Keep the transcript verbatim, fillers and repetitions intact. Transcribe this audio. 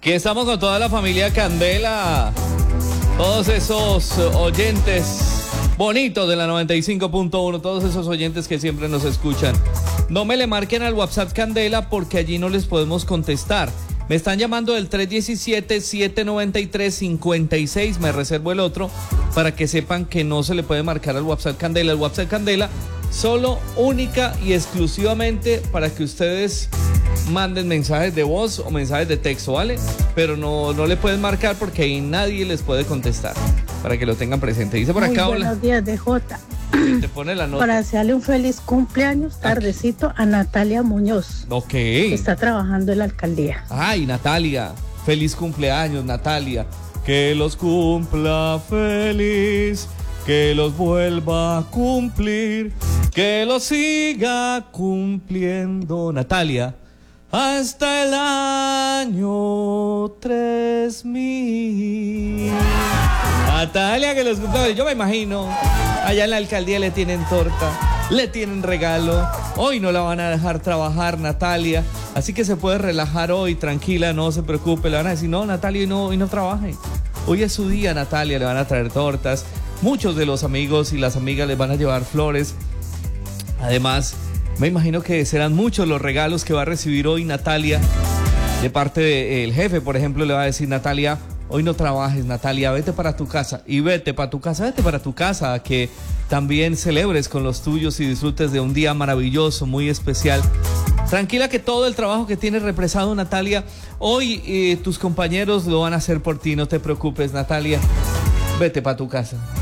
Que estamos con toda la familia Candela, todos esos oyentes bonitos de la noventa y cinco punto uno, todos esos oyentes que siempre nos escuchan. No me le marquen al WhatsApp Candela porque allí no les podemos contestar. Me están llamando del tres uno siete, siete nueve tres, cinco seis, me reservo el otro para que sepan que no se le puede marcar al WhatsApp Candela. El WhatsApp Candela solo, única y exclusivamente para que ustedes manden mensajes de voz o mensajes de texto, ¿vale? Pero no, no le pueden marcar porque ahí nadie les puede contestar, para que lo tengan presente. Dice por Muy acá, buenos hola. días, D J. Te pone la nota. Para desearle un feliz cumpleaños tardecito a Natalia Muñoz, Ok. que está trabajando en la alcaldía. Ay, Natalia, feliz cumpleaños, Natalia. Que los cumpla feliz, que los vuelva a cumplir, que los siga cumpliendo, Natalia, hasta el año tres mil. Natalia, que los cumpla. Yo me imagino, allá en la alcaldía le tienen torta, le tienen regalo. Hoy no la van a dejar trabajar, Natalia, así que se puede relajar hoy, tranquila, no se preocupe. Le van a decir, no, Natalia, hoy no, hoy no trabaje. Hoy es su día, Natalia, le van a traer tortas. Muchos de los amigos y las amigas les van a llevar flores. Además, me imagino que serán muchos los regalos que va a recibir hoy Natalia. De parte del jefe, por ejemplo, le va a decir, Natalia, hoy no trabajes, Natalia, vete para tu casa. Y vete para tu casa, vete para tu casa, que también celebres con los tuyos y disfrutes de un día maravilloso, muy especial. Tranquila que todo el trabajo que tienes represado, Natalia, hoy eh, tus compañeros lo van a hacer por ti, no te preocupes, Natalia. Vete para tu casa.